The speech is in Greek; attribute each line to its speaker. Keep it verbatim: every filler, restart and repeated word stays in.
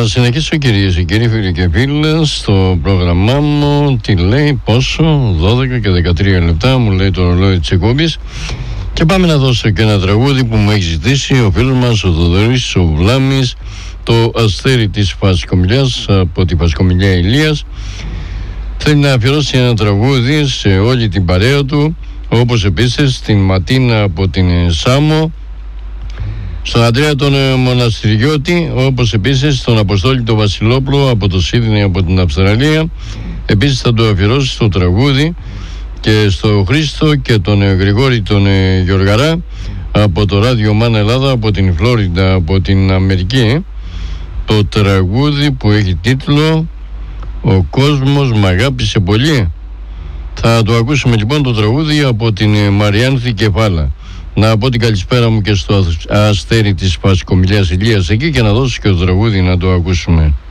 Speaker 1: συνεχίσω, κυρίες και κύριοι, φίλοι και φίλες, στο πρόγραμμά μου. Τι λέει, πόσο, δώδεκα και δεκατρία λεπτά μου λέει το ρολόι της εκπομπής. Και πάμε να δώσω και ένα τραγούδι που μου έχει ζητήσει ο φίλος μας ο Θοδωρής ο Βλάμης, το Αστέρι της Φασκομιλιάς, από τη Φασκομιλιά Ηλίας. Θέλει να αφιερώσει ένα τραγούδι σε όλη την παρέα του, όπως επίσης στην Ματίνα από την Σάμο, στον Αντρέα τον Μοναστηριώτη, όπως επίσης στον Αποστόλη τον Βασιλόπουλο από το Σίδνεϊ από την Αυστραλία. Επίσης θα το αφιερώσει στο τραγούδι και στο Χρήστο και τον Γρηγόρη τον Γιοργαρά από το Ράδιο Μάνα Ελλάδα από την Φλόριντα από την Αμερική. Το τραγούδι που έχει τίτλο «Ο κόσμος μ' αγάπησε πολύ». Θα το ακούσουμε λοιπόν το τραγούδι από την Μαριάνθη Κεφάλα. Να πω την καλησπέρα μου και στο Αστέρι της Φασκομιλιάς Ηλίας εκεί και να δώσω και το τραγούδι να το ακούσουμε.